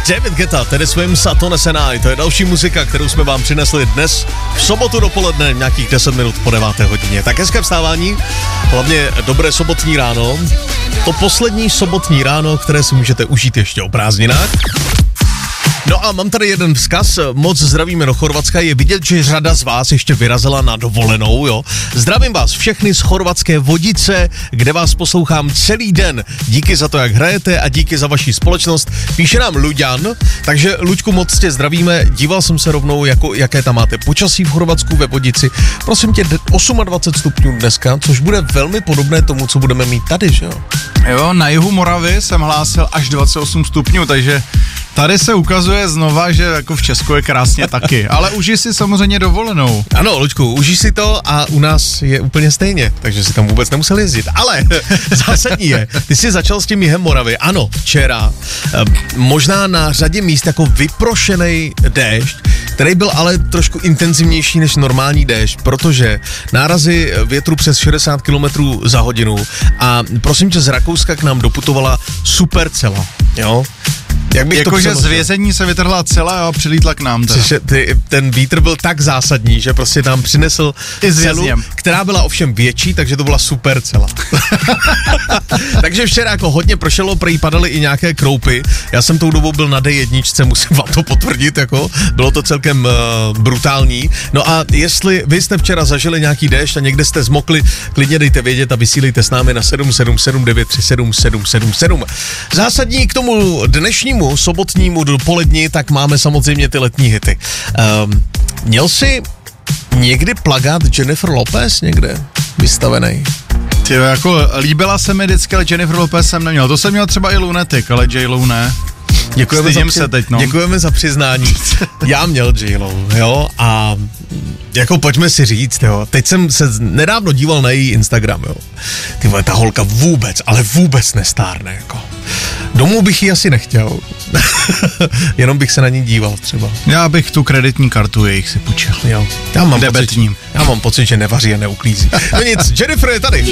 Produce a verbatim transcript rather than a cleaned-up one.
David Guetta, tedy svým Saturday Night, to je další muzika, kterou jsme vám přinesli dnes v sobotu dopoledne, nějakých deset minut po deváté hodině. Tak hezké vstávání, hlavně dobré sobotní ráno, to poslední sobotní ráno, které si můžete užít ještě o prázdninách. No a mám tady jeden vzkaz, moc zdravíme do Chorvatska, je vidět, že řada z vás ještě vyrazila na dovolenou, jo. Zdravím vás všechny z chorvatské Vodice, kde vás poslouchám celý den. Díky za to, jak hrajete a díky za vaši společnost. Píše nám Luďan, takže Luďku, moc tě zdravíme, díval jsem se rovnou, jako, jaké tam máte počasí v Chorvatsku ve Vodici. Prosím tě, dvacet osm stupňů dneska, což bude velmi podobné tomu, co budeme mít tady, že jo. Jo, na jihu Moravy jsem hlásil až dvacet osm stupňů, takže tady se ukazuje znova, že jako v Česku je krásně taky, ale užij si samozřejmě dovolenou. Ano, Luďku, užij si to a u nás je úplně stejně, takže si tam vůbec nemusel jezdit. Ale zásadní je, ty jsi začal s tím jihem Moravy. Ano, včera, možná na řadě míst jako vyprošený déšť, který byl ale trošku intenzivnější než normální déšť, protože nárazy větru přes šedesát kilometrů za hodinu a prosím tě, z Rakouska k nám doputovala supercela, jo? Jak bych Jakože z vězení se vytrhla celá a přilítla k nám. Přiše, ty, ten vítr byl tak zásadní, že prostě nám přinesl celu, která byla ovšem větší, takže to byla super cela. Takže včera jako hodně prošelo, prý padaly i nějaké kroupy. Já jsem tou dobou byl na dé jedna, musím vám to potvrdit, jako bylo to celkem uh, brutální. No a jestli vy jste včera zažili nějaký déšť a někde jste zmokli, klidně dejte vědět a vysílejte s námi na sedm sedm sedm devět tři sedm sedm sedm sedm. Zásadní k tomu dnešnímu sobotnímu dopoledni, tak máme samozřejmě ty letní hity. Um, měl jsi někdy plagát Jennifer Lopez někde vystavený? Ty jako líbila se mi vždycky, ale Jennifer Lopez jsem neměl. To jsem měl třeba i Lunatic, ale J-Lo ne. Děkujeme za, při... se teď, no. Děkujeme za přiznání. Já měl J-Lo, jo, a jako pojďme si říct, jo, teď jsem se nedávno díval na její Instagram, jo. Ty vole, ta holka vůbec, ale vůbec nestárne, jako. Domů bych ji asi nechtěl. Jenom bych se na ní díval třeba. Já bych tu kreditní kartu jejich si půjčil. Jo. Já mám, pocit, já mám pocit, že nevaří a neuklízí. No nic, Jennifer je tady.